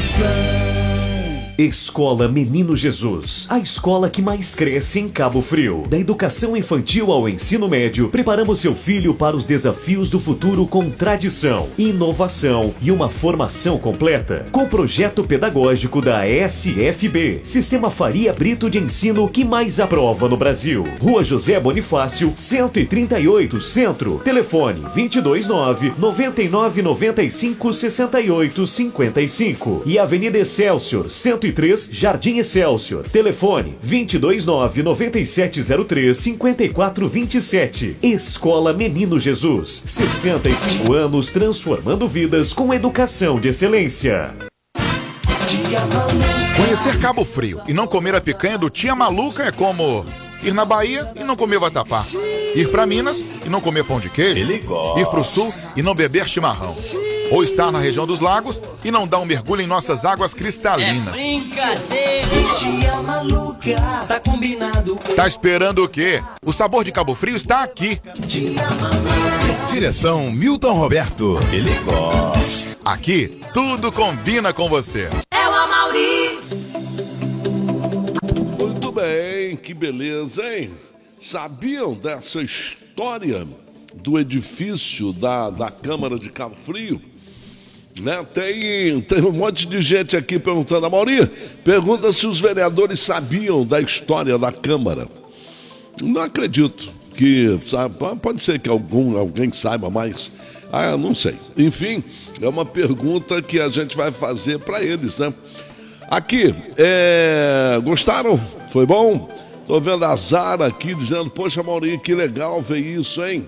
Escola Menino Jesus, a escola que mais cresce em Cabo Frio. Da educação infantil ao ensino médio, preparamos seu filho para os desafios do futuro com tradição, inovação e uma formação completa. Com o projeto pedagógico da SFB, Sistema Faria Brito de Ensino que mais aprova no Brasil. Rua José Bonifácio, 138, Centro. Telefone 229-9995-6855 e Avenida Excelsior, 103, Jardim Excelsior. Telefone 229-9703-5427. Escola Menino Jesus, 65 anos transformando vidas com educação de excelência. Conhecer Cabo Frio e não comer a picanha do Tia Maluca é como ir na Bahia e não comer vatapá, ir pra Minas e não comer pão de queijo, ir pro sul e não beber chimarrão, ou estar na região dos lagos e não dar um mergulho em nossas águas cristalinas. É brincadeira, Tia Maluca, tá combinado. Tá esperando o quê? O sabor de Cabo Frio está aqui. Tia Maluca. Direção Milton Roberto. Ele gosta. Aqui, tudo combina com você. É o Amauri. Muito bem, que beleza, hein? Sabiam dessa história do edifício da Câmara de Cabo Frio? Né? Tem um monte de gente aqui perguntando. Amauri, pergunta se os vereadores sabiam da história da Câmara. Não acredito que... Pode ser que alguém saiba mais. Não sei. Enfim, é uma pergunta que a gente vai fazer para eles, né? Aqui, gostaram? Foi bom? Tô vendo a Zara aqui dizendo, poxa, Maurinho, que legal ver isso, hein?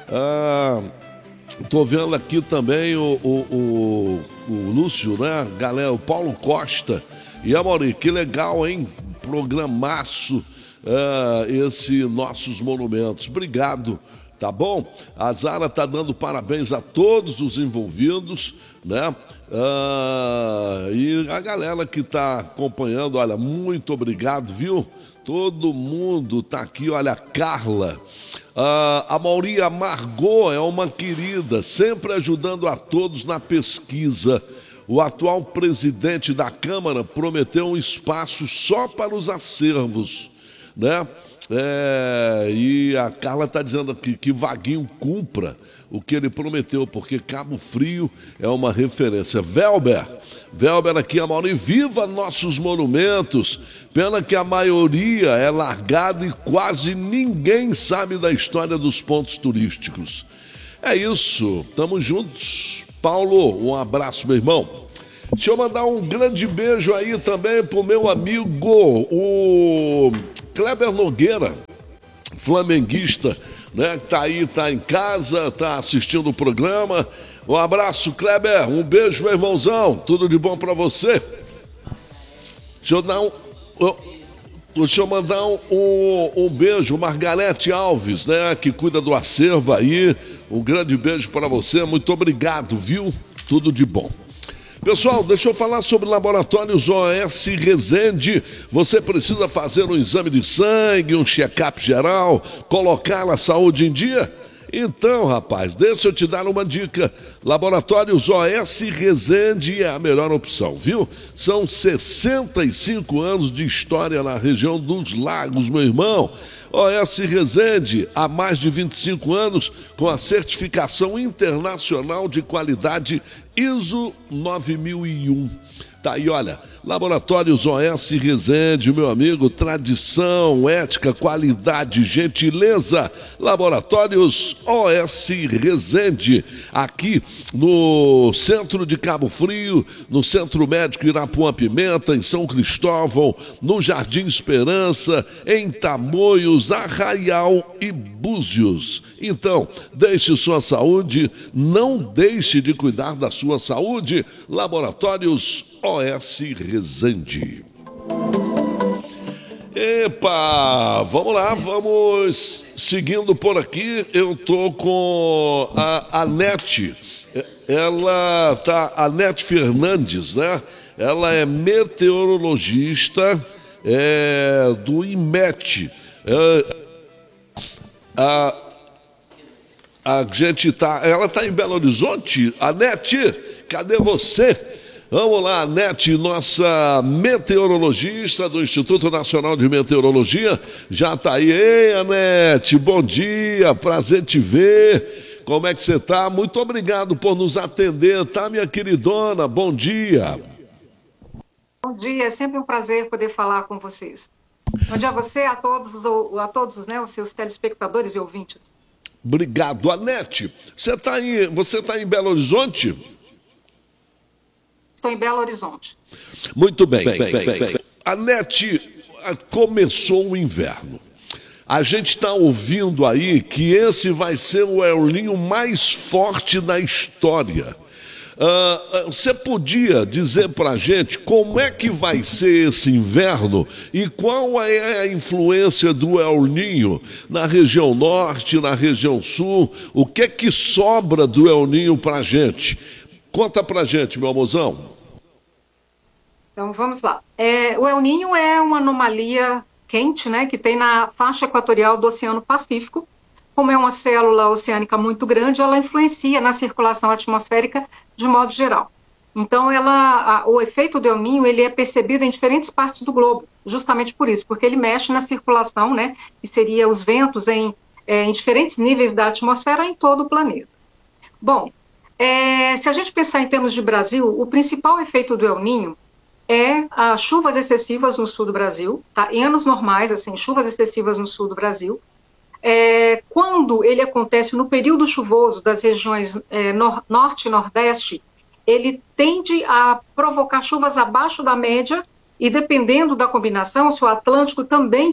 Tô vendo aqui também o Lúcio, né? Galera, o Paulo Costa. E a Maurinho, que legal, hein? Programaço, esse Nossos Monumentos. Obrigado. Tá bom? A Zara tá dando parabéns a todos os envolvidos, né? E a galera que tá acompanhando, olha, muito obrigado, viu? Todo mundo tá aqui, olha, a Carla. A Mauria Margot é uma querida, sempre ajudando a todos na pesquisa. O atual presidente da Câmara prometeu um espaço só para os acervos, né? E a Carla está dizendo aqui que Vaguinho cumpra o que ele prometeu, porque Cabo Frio é uma referência. Velber aqui, a Mauri, viva nossos monumentos. Pena que a maioria é largada e quase ninguém sabe da história dos pontos turísticos. É isso, tamo juntos. Paulo, um abraço, meu irmão. Deixa eu mandar um grande beijo aí também pro meu amigo, o Kleber Nogueira, flamenguista, né? Tá aí, tá em casa, tá assistindo o programa. Um abraço, Kleber, um beijo, meu irmãozão, tudo de bom pra você. Deixa eu mandar um beijo, Margarete Alves, né? Que cuida do acervo aí. Um grande beijo para você, muito obrigado, viu? Tudo de bom. Pessoal, deixa eu falar sobre Laboratórios OS Resende. Você precisa fazer um exame de sangue, um check-up geral, colocar a saúde em dia? Então, rapaz, deixa eu te dar uma dica. Laboratórios OS Resende é a melhor opção, viu? São 65 anos de história na região dos Lagos, meu irmão. OS Resende, há mais de 25 anos, com a certificação internacional de qualidade ISO 9001. Tá aí, olha, Laboratórios OS Resende, meu amigo, tradição, ética, qualidade, gentileza. Laboratórios OS Resende, aqui no centro de Cabo Frio, no Centro Médico Irapuã Pimenta, em São Cristóvão, no Jardim Esperança, em Tamoios, Arraial e Búzios. Então, deixe sua saúde, não deixe de cuidar da sua saúde. Laboratórios OS Resende. Epa, vamos lá, vamos seguindo por aqui. Eu tô com a Anete. Ela tá, a Anete Fernandes, né? Ela é meteorologista do IMET. A gente tá, ela tá em Belo Horizonte. Anete, cadê você? Vamos lá, Nete, nossa meteorologista do Instituto Nacional de Meteorologia, já está aí. Ei, Anete, bom dia, prazer te ver. Como é que você está? Muito obrigado por nos atender, tá, minha queridona? Bom dia. Bom dia, é sempre um prazer poder falar com vocês. Bom dia a você, a todos, né, os seus telespectadores e ouvintes. Obrigado, Anete. Você tá em Belo Horizonte? Estou em Belo Horizonte. Muito bem. Anete, começou o inverno. A gente está ouvindo aí que esse vai ser o El Niño mais forte da história. Você podia dizer para a gente como é que vai ser esse inverno e qual é a influência do El Niño na região norte, na região sul? O que é que sobra do El Niño para a gente? Conta para a gente, meu amozão. Então vamos lá. O El Niño é uma anomalia quente, né, que tem na faixa equatorial do Oceano Pacífico. Como é uma célula oceânica muito grande, ela influencia na circulação atmosférica de modo geral. Então, o efeito do El Niño, ele é percebido em diferentes partes do globo, justamente por isso, porque ele mexe na circulação, né, que seria os ventos em diferentes níveis da atmosfera em todo o planeta. Bom, se a gente pensar em termos de Brasil, o principal efeito do El Niño é as chuvas excessivas no sul do Brasil, tá? Em anos normais, assim, chuvas excessivas no sul do Brasil. Quando ele acontece no período chuvoso das regiões norte e nordeste, ele tende a provocar chuvas abaixo da média e dependendo da combinação, se o Atlântico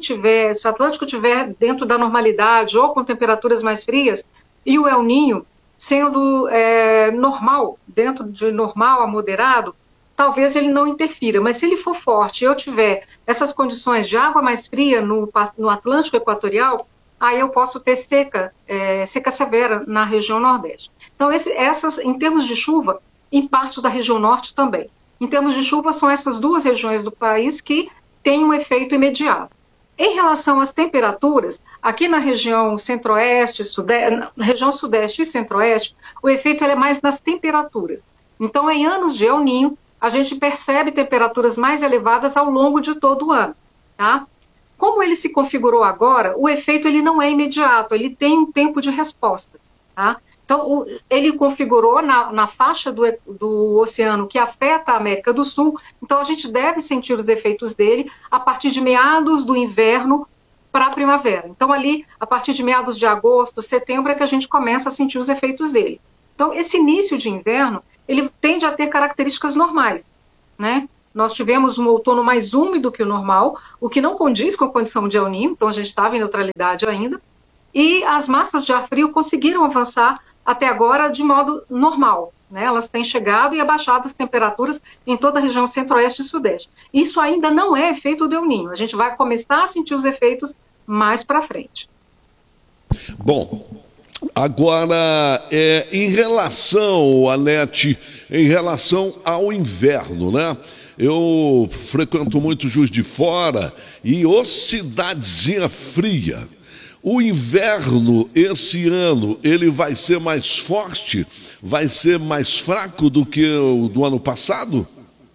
tiver dentro da normalidade ou com temperaturas mais frias, e o El Niño sendo normal, dentro de normal a moderado, talvez ele não interfira, mas se ele for forte e eu tiver essas condições de água mais fria no Atlântico Equatorial, aí eu posso ter seca severa na região nordeste. Então, em termos de chuva, em parte da região norte também. Em termos de chuva, são essas duas regiões do país que têm um efeito imediato. Em relação às temperaturas, aqui na região centro-oeste, região sudeste e centro-oeste, o efeito é mais nas temperaturas. Então, em anos de El Niño, a gente percebe temperaturas mais elevadas ao longo de todo o ano, tá? Como ele se configurou agora, o efeito ele não é imediato, ele tem um tempo de resposta. Tá? Então, ele configurou na faixa do oceano que afeta a América do Sul, então a gente deve sentir os efeitos dele a partir de meados do inverno para a primavera. Então, ali, a partir de meados de agosto, setembro, é que a gente começa a sentir os efeitos dele. Então, esse início de inverno, ele tende a ter características normais, né? Nós tivemos um outono mais úmido que o normal, o que não condiz com a condição de El Niño, então a gente estava em neutralidade ainda, e as massas de ar frio conseguiram avançar até agora de modo normal, né? Elas têm chegado e abaixado as temperaturas em toda a região centro-oeste e sudeste. Isso ainda não é efeito do El Niño, a gente vai começar a sentir os efeitos mais para frente. Bom, agora, em relação, Anete, em relação ao inverno, né? Eu frequento muito Juiz de Fora e cidadezinha fria. O inverno, esse ano, ele vai ser mais forte? Vai ser mais fraco do que o do ano passado?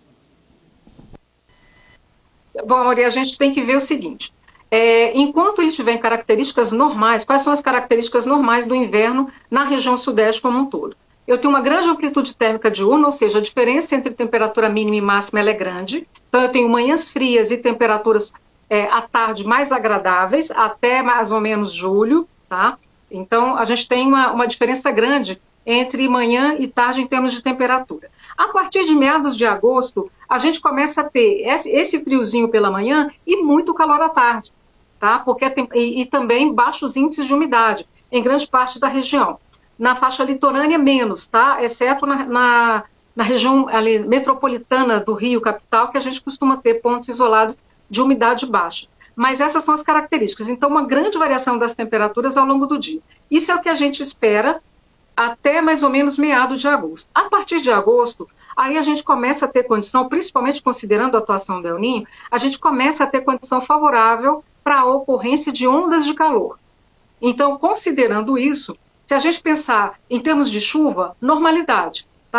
Bom, Maria, a gente tem que ver o seguinte. Enquanto ele tiver características normais, quais são as características normais do inverno na região sudeste como um todo? Eu tenho uma grande amplitude térmica diurna, ou seja, a diferença entre temperatura mínima e máxima ela é grande. Então, eu tenho manhãs frias e temperaturas à tarde mais agradáveis, até mais ou menos julho, tá? Então, a gente tem uma diferença grande entre manhã e tarde em termos de temperatura. A partir de meados de agosto, a gente começa a ter esse friozinho pela manhã e muito calor à tarde, tá? E também baixos índices de umidade em grande parte da região. Na faixa litorânea, menos, tá? Exceto na região ali, metropolitana do Rio, capital, que a gente costuma ter pontos isolados de umidade baixa. Mas essas são as características. Então, uma grande variação das temperaturas ao longo do dia. Isso é o que a gente espera até mais ou menos meados de agosto. A partir de agosto, aí a gente começa a ter condição, principalmente considerando a atuação do El Niño, a gente começa a ter condição favorável para a ocorrência de ondas de calor. Então, considerando isso, se a gente pensar em termos de chuva, normalidade, tá?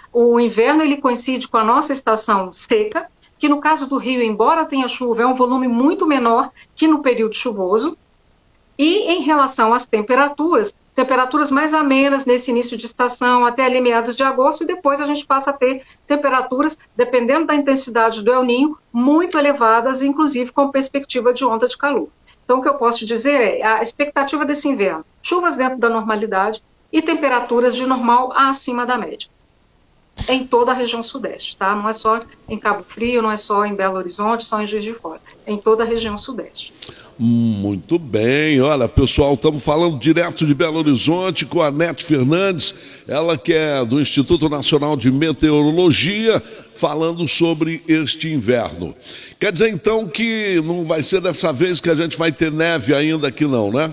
o inverno ele coincide com a nossa estação seca, que no caso do Rio, embora tenha chuva, é um volume muito menor que no período chuvoso. E em relação às temperaturas mais amenas nesse início de estação até ali meados de agosto, e depois a gente passa a ter temperaturas, dependendo da intensidade do El Niño, muito elevadas, inclusive com perspectiva de onda de calor. Então o que eu posso dizer é a expectativa desse inverno, chuvas dentro da normalidade e temperaturas de normal a acima da média. Em toda a região sudeste, tá? Não é só em Cabo Frio, não é só em Belo Horizonte, só em Juiz de Fora, em toda a região sudeste. Muito bem, olha pessoal, estamos falando direto de Belo Horizonte com a Nete Fernandes, ela que é do Instituto Nacional de Meteorologia, falando sobre este inverno. Quer dizer então que não vai ser dessa vez que a gente vai ter neve ainda aqui não, né?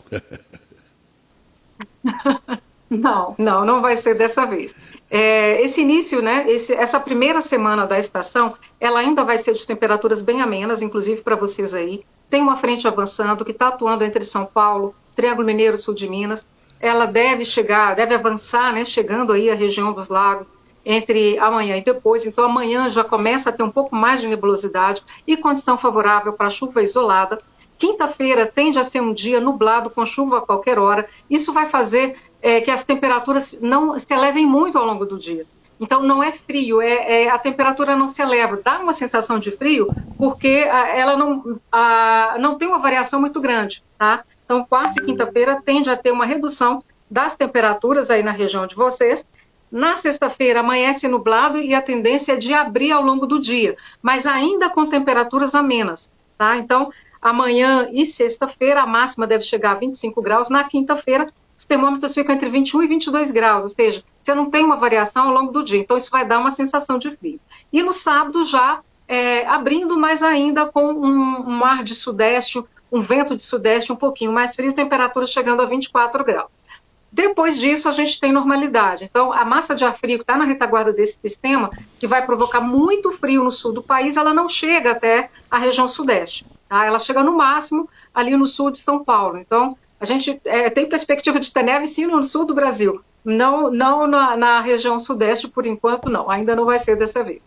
Não vai ser dessa vez. Esse início, né, essa primeira semana da estação, ela ainda vai ser de temperaturas bem amenas, inclusive para vocês aí. Tem uma frente avançando que está atuando entre São Paulo, Triângulo Mineiro, sul de Minas. Ela deve avançar, né, chegando aí à região dos lagos entre amanhã e depois. Então amanhã já começa a ter um pouco mais de nebulosidade e condição favorável para chuva isolada. Quinta-feira tende a ser um dia nublado com chuva a qualquer hora. Isso vai fazer que as temperaturas não se elevem muito ao longo do dia. Então não é frio, a temperatura não se eleva, dá uma sensação de frio porque ela não tem uma variação muito grande, tá? Então quarta e quinta-feira tende a ter uma redução das temperaturas aí na região de vocês. Na sexta-feira amanhece nublado e a tendência é de abrir ao longo do dia, mas ainda com temperaturas amenas, tá? Então amanhã e sexta-feira a máxima deve chegar a 25 graus, na quinta-feira os termômetros ficam entre 21 e 22 graus, ou seja, você não tem uma variação ao longo do dia, então isso vai dar uma sensação de frio. E no sábado já abrindo, mas ainda com um ar de sudeste, um vento de sudeste um pouquinho mais frio, temperatura chegando a 24 graus. Depois disso a gente tem normalidade, então a massa de ar frio que está na retaguarda desse sistema, que vai provocar muito frio no sul do país, ela não chega até a região sudeste, tá? Ela chega no máximo ali no sul de São Paulo, então a gente tem perspectiva de ter neve sim no sul do Brasil, não na região sudeste por enquanto não, ainda não vai ser dessa vez.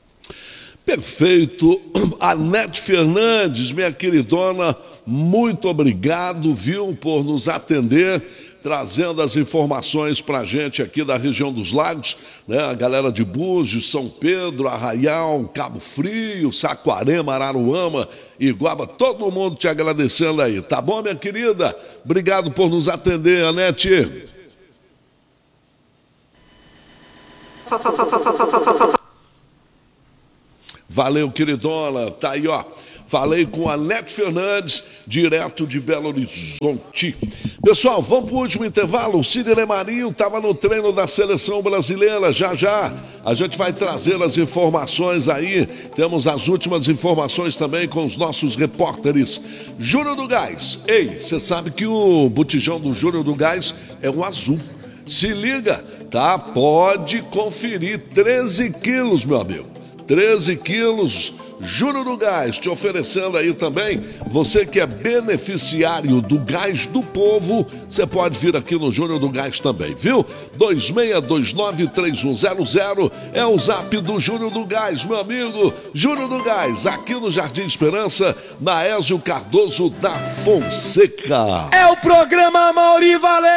Perfeito, Anete Fernandes, minha queridona, muito obrigado, viu, por nos atender, trazendo as informações para a gente aqui da região dos lagos, né? A galera de Búzios, São Pedro, Arraial, Cabo Frio, Saquarema, Araruama, Iguaba, todo mundo te agradecendo aí, tá bom, minha querida? Obrigado por nos atender, Anete. Valeu, queridona, tá aí, ó. Falei com a Nete Fernandes, direto de Belo Horizonte. Pessoal, vamos para o último intervalo. O Sidney Marinho estava no treino da seleção brasileira. Já a gente vai trazer as informações aí. Temos as últimas informações também com os nossos repórteres. Júnior do Gás. Ei, você sabe que o botijão do Júnior do Gás é um azul. Se liga, tá? Pode conferir. 13 quilos, meu amigo. 13 quilos, Júnior do Gás, te oferecendo aí também, você que é beneficiário do Gás do Povo, você pode vir aqui no Júnior do Gás também, viu? 2629-3100 é o zap do Júnior do Gás, meu amigo, Júnior do Gás, aqui no Jardim Esperança, na Ézio Cardoso da Fonseca. É o programa Mauri Valério!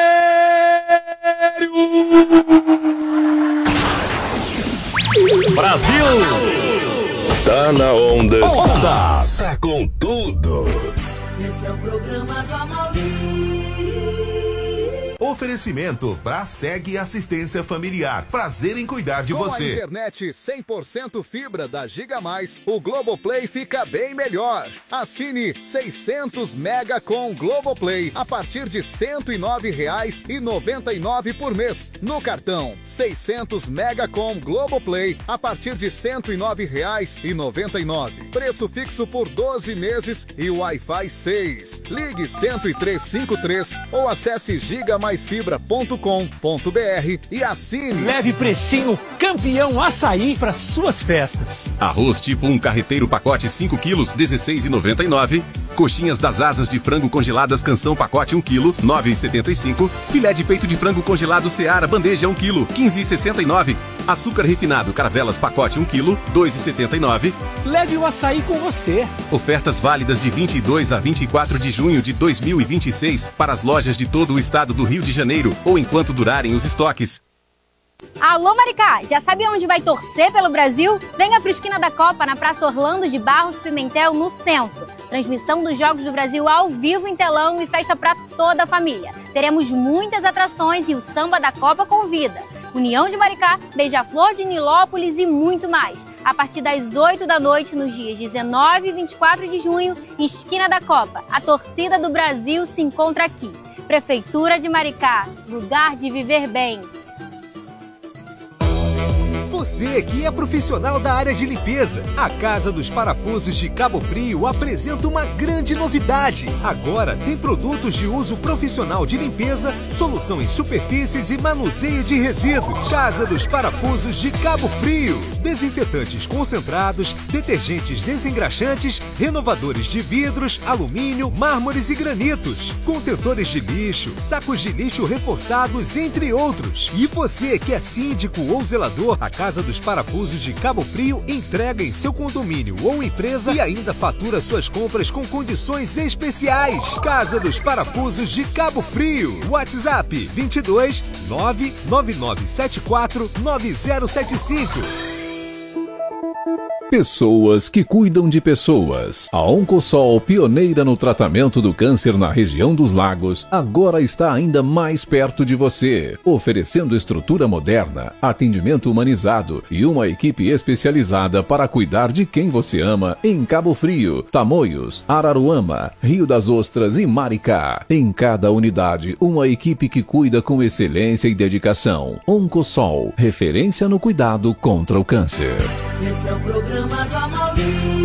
Brasil! Tá na onda. Tá com tudo. Esse é o programa do Amaury. Oferecimento Braseg Assistência Familiar. Prazer em cuidar de você. Com a internet 100% fibra da Giga Mais, o Globoplay fica bem melhor. Assine 600 mega com Globoplay a partir de R$ 109,99 por mês. No cartão, 600 mega com Globoplay a partir de R$ 109,99. Preço fixo por 12 meses e Wi-Fi 6. Ligue 10353 ou acesse gigamaisfibra.com.br e assine. Leve precinho campeão açaí para suas festas. Arroz tipo um carreteiro pacote 5 quilos, R$ 16,99. Coxinhas das asas de frango congeladas Canção pacote 1 kg, 9,75. Filé de peito de frango congelado Seara bandeja 1 kg, 15,69. Açúcar refinado Caravelas pacote 1 kg, 2,79. Leve o açaí com você. Ofertas válidas de 22 a 24 de junho de 2026 para as lojas de todo o estado do Rio de Janeiro ou enquanto durarem os estoques. Alô Maricá, já sabe onde vai torcer pelo Brasil? Venha para o Esquina da Copa, na Praça Orlando de Barros Pimentel, no centro. Transmissão dos Jogos do Brasil ao vivo em telão e festa para toda a família. Teremos muitas atrações e o Samba da Copa convida. União de Maricá, Beija-Flor de Nilópolis e muito mais. A partir das 8 da noite, nos dias 19 e 24 de junho, Esquina da Copa. A torcida do Brasil se encontra aqui. Prefeitura de Maricá, lugar de viver bem. Você que é profissional da área de limpeza, a Casa dos Parafusos de Cabo Frio apresenta uma grande novidade. Agora tem produtos de uso profissional de limpeza, solução em superfícies e manuseio de resíduos. Casa dos Parafusos de Cabo Frio. Desinfetantes concentrados, detergentes desengraxantes, renovadores de vidros, alumínio, mármores e granitos, contentores de lixo, sacos de lixo reforçados, entre outros. E você que é síndico ou zelador, a Casa dos Parafusos de Cabo Frio entrega em seu condomínio ou empresa e ainda fatura suas compras com condições especiais. Casa dos Parafusos de Cabo Frio. WhatsApp 22 99974 9075. Pessoas que cuidam de pessoas. A Oncosol, pioneira no tratamento do câncer na região dos lagos, agora está ainda mais perto de você, oferecendo estrutura moderna, atendimento humanizado e uma equipe especializada para cuidar de quem você ama em Cabo Frio, Tamoios, Araruama, Rio das Ostras e Maricá. Em cada unidade, uma equipe que cuida com excelência e dedicação. Oncosol, referência no cuidado contra o câncer. Esse é o programa do Amaury.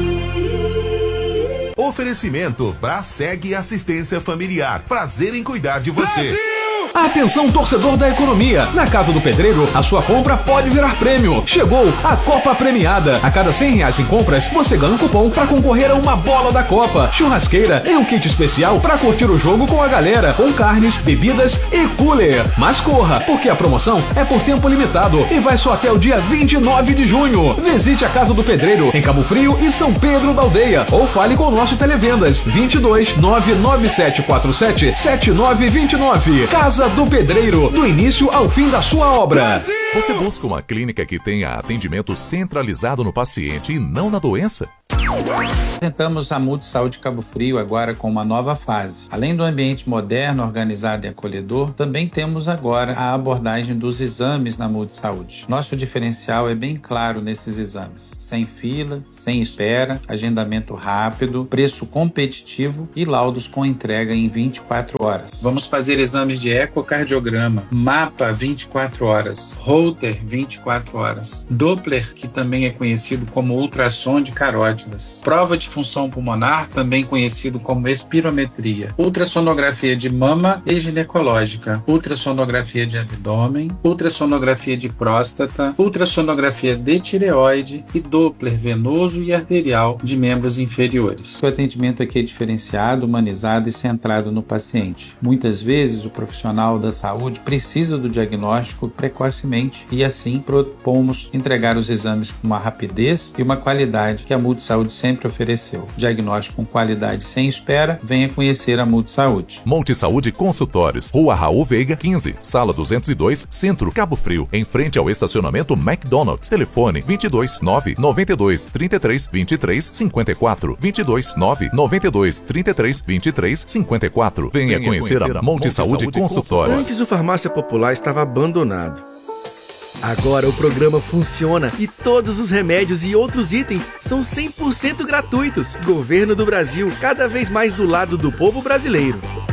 Oferecimento Braseg Assistência Familiar. Prazer em cuidar de você. Brasil! Atenção, torcedor da economia! Na Casa do Pedreiro, a sua compra pode virar prêmio. Chegou a Copa Premiada. A cada R$100 em compras, você ganha um cupom para concorrer a uma bola da Copa, churrasqueira e um kit especial para curtir o jogo com a galera, com carnes, bebidas e cooler. Mas corra, porque a promoção é por tempo limitado e vai só até o dia 29 de junho. Visite a Casa do Pedreiro, em Cabo Frio e São Pedro da Aldeia, ou fale com o nosso televendas 22 99747 7929. Casa do Pedreiro, do início ao fim da sua obra. Você busca uma clínica que tenha atendimento centralizado no paciente e não na doença? Apresentamos a Multisaúde Cabo Frio agora com uma nova fase. Além do ambiente moderno, organizado e acolhedor, também temos agora a abordagem dos exames na Multisaúde. Nosso diferencial é bem claro nesses exames. Sem fila, sem espera, agendamento rápido, preço competitivo e laudos com entrega em 24 horas. Vamos fazer exames de ecocardiograma, mapa 24 horas, Holter 24 horas, Doppler, que também é conhecido como ultrassom de carótidas, prova de função pulmonar, também conhecido como espirometria, ultrassonografia de mama e ginecológica, ultrassonografia de abdômen, ultrassonografia de próstata, ultrassonografia de tireoide e Doppler venoso e arterial de membros inferiores. O atendimento aqui é diferenciado, humanizado e centrado no paciente. Muitas vezes o profissional da saúde precisa do diagnóstico precocemente e assim propomos entregar os exames com uma rapidez e uma qualidade que a Multisaúde sempre ofereceu. Diagnóstico com qualidade sem espera, venha conhecer a Multisaúde. Multisaúde Consultórios, Rua Raul Veiga 15, Sala 202, Centro, Cabo Frio, em frente ao estacionamento McDonald's. Telefone 22 992 33 23 54, 22 992 33 23 54. Venha conhecer a Multisaúde Consultórios. Antes o Farmácia Popular estava abandonado. Agora o programa funciona e todos os remédios e outros itens são 100% gratuitos. Governo do Brasil, cada vez mais do lado do povo brasileiro.